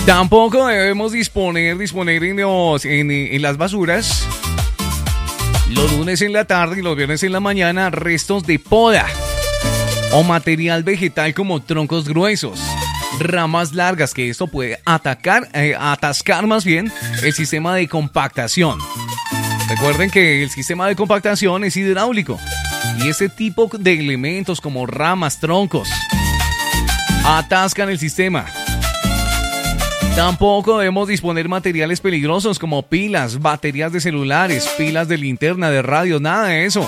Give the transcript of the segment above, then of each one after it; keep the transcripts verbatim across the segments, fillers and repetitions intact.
Tampoco debemos disponer, disponer en, los, en, en las basuras los lunes en la tarde y los viernes en la mañana restos de poda o material vegetal como troncos gruesos, ramas largas, que esto puede atacar, eh, atascar más bien el sistema de compactación. Recuerden que el sistema de compactación es hidráulico y ese tipo de elementos como ramas, troncos, atascan el sistema. Tampoco debemos disponer materiales peligrosos como pilas, baterías de celulares, pilas de linterna, de radio, nada de eso.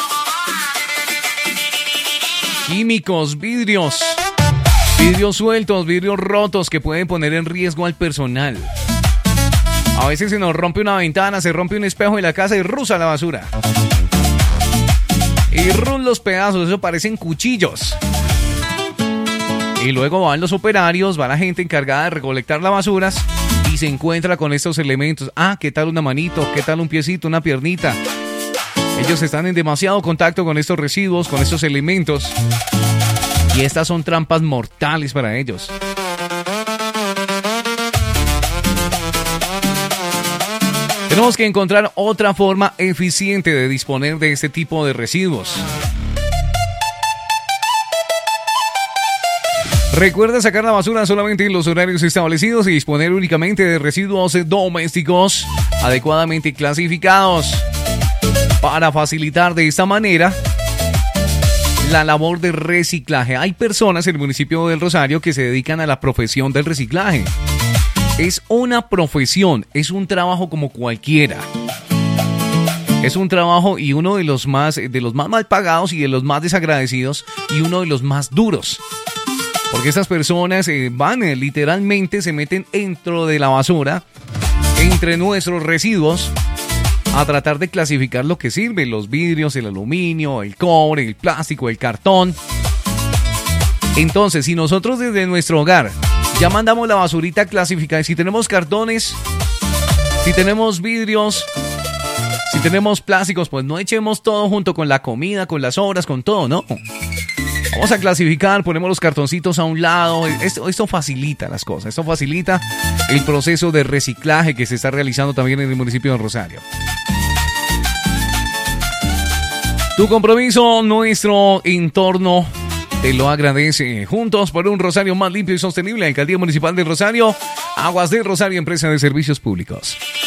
Químicos, vidrios, vidrios sueltos, vidrios rotos que pueden poner en riesgo al personal. A veces se nos rompe una ventana, se rompe un espejo en la casa y rusa la basura. Y run los pedazos, eso parecen cuchillos. Y luego van los operarios, va la gente encargada de recolectar las basuras y se encuentra con estos elementos. Ah, ¿qué tal una manito? ¿Qué tal un piecito, una piernita? Ellos están en demasiado contacto con estos residuos, con estos elementos. Y estas son trampas mortales para ellos. Tenemos que encontrar otra forma eficiente de disponer de este tipo de residuos. Recuerda sacar la basura solamente en los horarios establecidos y disponer únicamente de residuos domésticos adecuadamente clasificados para facilitar de esta manera la labor de reciclaje. Hay personas en el municipio del Rosario que se dedican a la profesión del reciclaje. Es una profesión, es un trabajo como cualquiera. Es un trabajo y uno de los más, de los más mal pagados y de los más desagradecidos y uno de los más duros. Porque estas personas eh, van, eh, literalmente se meten dentro de la basura, entre nuestros residuos, a tratar de clasificar lo que sirve, los vidrios, el aluminio, el cobre, el plástico, el cartón. Entonces, si nosotros desde nuestro hogar ya mandamos la basurita clasificada, si tenemos cartones, si tenemos vidrios, si tenemos plásticos, pues no echemos todo junto con la comida, con las sobras, con todo, ¿no? Vamos a clasificar, ponemos los cartoncitos a un lado. Esto, esto facilita las cosas. Esto facilita el proceso de reciclaje que se está realizando también en el municipio de Rosario. Tu compromiso, nuestro entorno te lo agradece. Juntos por un Rosario más limpio y sostenible. Alcaldía Municipal de Rosario, Aguas de Rosario, empresa de servicios públicos.